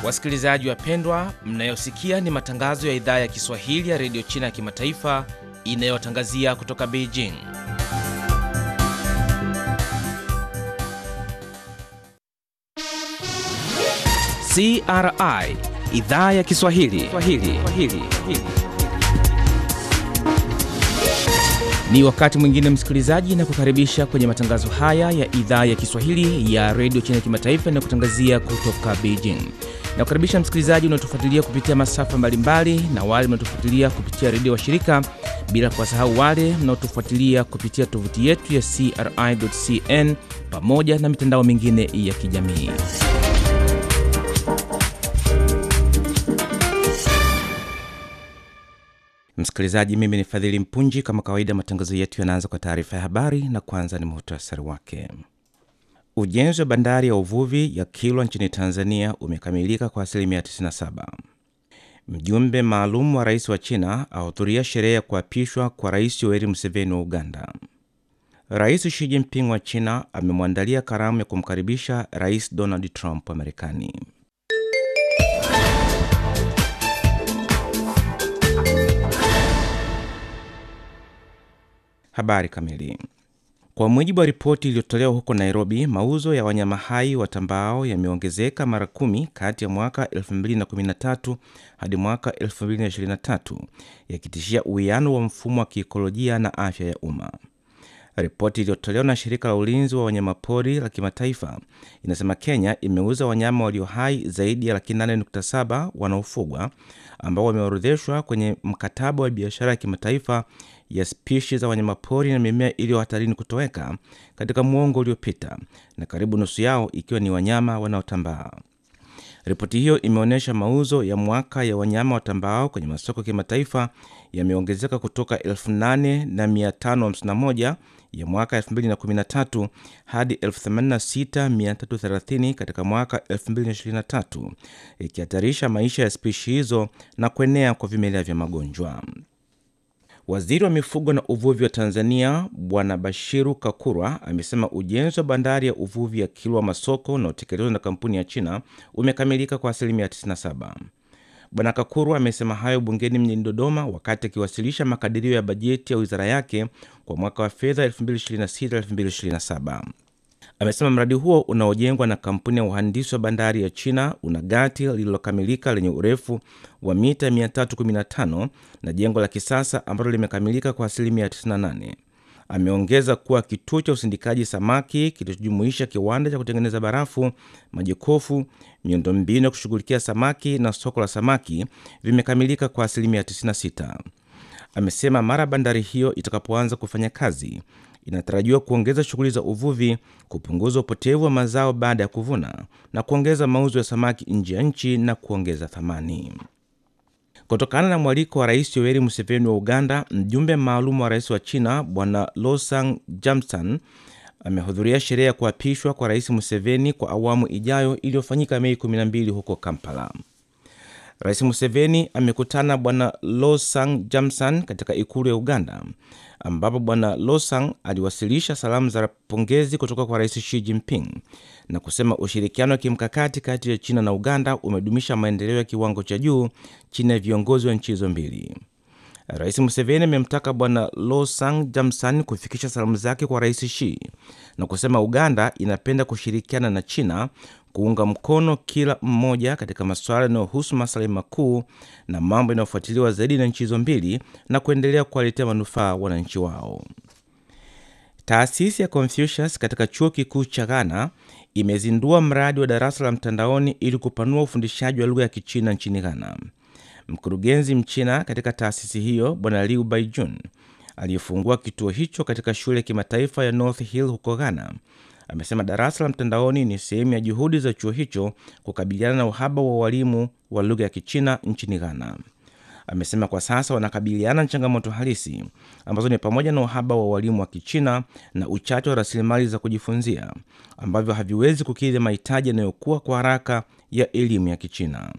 Wasikilizaji wapendwa, mnayosikia ni matangazo ya idhaa ya Kiswahili ya Radio China ya Kimataifa inayotangazia kutoka Beijing. CRI, idhaa ya Kiswahili. Ni wakati mwingine msikilizaji, na kukaribisha kwenye matangazo haya ya idhaa ya Kiswahili ya Radio China ya Kimataifa na kutangazia kutoka Beijing. Na kukaribisha msikilizaji unaotufuatilia kupitia masafa mbalimbali na wale mnaotufuatilia kupitia redio washirika, bila kuwasahau wale mnaotufuatilia kupitia tovuti yetu ya CRI.cn pamoja na mitandao mingine ya kijamii. Msikilizaji, mimi ni Fadhili Mpunji. Kama kawaida, matangazo yetu yanaanza kwa taarifa ya habari, na kwanza ni muhtasari wake. Ujenzi wa bandari ya uvuvi ya Kilwa nchini Tanzania umekamilika kwa asilimia 97. Mjumbe maalum wa rais wa China ahudhuria sherehe ya kuapishwa kwa Rais Yoweri Museveni wa Uganda. Rais Xi Jinping wa China amemwandalia karamu ya kumkaribisha Rais Donald Trump wa Marekani. Habari kamili. Kwa mujibu wa ripoti iliyotolewa huko Nairobi, mauzo ya wanyama hai watambao yameongezeka mara 10 kati ya mwaka 2013 hadi mwaka 2023, yakitishia uwiano wa mfumo wa kiikolojia na afya ya umma. Ripoti iliyotolewa na shirika la ulinzi wa wanyamapori la kimataifa inasema Kenya imeuza wanyama walio hai zaidi ya 8.7 wanaofugwa ambao wameorodheshwa kwenye mkataba wa biashara ya kimataifa ya spishi za wanyamapori na mimea iliyo hatarini kutoweka katika muongo uliopita, na karibu nusu yao ikiwa ni wanyama wanaotambaa. Ripoti hiyo imeonyesha mauzo ya mwaka ya wanyama watambao kwenye masoko ya kimataifa yameongezeka kutoka 8,551 ya mwaka 2013 hadi 86,330 katika mwaka 2023, ikihatarisha maisha ya spishi hizo na kuenea kwa vimelea vya magonjwa. Waziri wa mifugo na uvuvi wa Tanzania Bwana Bashiru Kakurwa amesema ujenzi wa bandari ya uvuvi ya Kilwa Masoko unaotekelezwa na kampuni ya China umekamilika kwa asilimia 97. Bwana Kakurwa amesema hayo bungeni mjini Dodoma wakati akiwasilisha makadirio ya bajeti ya wizara yake kwa mwaka wa fedha 2026-2027. Amesema mradi huo unaojengwa na kampuni ya uhandisi wa bandari ya China una gati lililokamilika lenye urefu wa mita 315 na jengo la kisasa ambalo limekamilika kwa asilimia 98. Ameongeza kuwa kituo cha usindikaji samaki kilichojumuisha kiwanda cha kutengeneza barafu, majokofu, miundombinu ya kushughulikia samaki na soko la samaki vimekamilika kwa asilimia 96. Amesema mara bandari hiyo itakapoanza kufanya kazi, inatarajiwa kuongeza shughuli za uvuvi, kupunguza upotevu wa mazao baada ya kuvuna na kuongeza mauzo ya samaki nje ya nchi na kuongeza thamani. Kutokana na mwaliko wa Rais Yoweri Museveni wa Uganda, mjumbe maalum wa rais wa China Bwana Losang Jamsan amehudhuria sherehe ya kuapishwa kwa Rais Museveni kwa awamu ijayo iliyofanyika Mei 12 huko Kampala. Rais Museveni amekutana Bwana Losang Jamsan katika ikulu ya Uganda, ambapo Bwana Losang aliwasilisha salamu za pongezi kutoka kwa Rais Xi Jinping na kusema ushirikiano wa kimkakati kati ya China na Uganda umedumisha maendeleo ya kiwango cha juu chini ya viongozi wa nchi hizo mbili. Rais Museveni amemtaka Bwana Losang Jamsan kufikisha salamu zake kwa Rais Xi na kusema Uganda inapenda kushirikiana na China kuunga mkono kila mmoja katika masuala yanayohusu maslahi makuu na mambo yanayofuatiliwa zaidi na nchi hizo mbili na kuendelea kuwaletea manufaa wananchi wao. Taasisi ya Confucius katika chuo kikuu cha Ghana imezindua mradi wa darasa la mtandaoni ili kupanua ufundishaji wa lugha ya Kichina nchini Ghana. Mkurugenzi Mchina katika taasisi hiyo Bwana Liu Baijun aliyefungua kituo hicho katika shule ya kimataifa ya North Hill huko Ghana amesema darasa la mtandaoni ni sehemu ya juhudi za chuo hicho kukabiliana na uhaba wa walimu wa lugha ya Kichina nchini Ghana. Amesema kwa sasa wanakabiliana na changamoto halisi ambazo ni pamoja na uhaba wa walimu wa Kichina na uchache wa rasilimali za kujifunzia ambavyo haviwezi kukidhi mahitaji yanayokuwa kwa haraka ya elimu ya Kichina.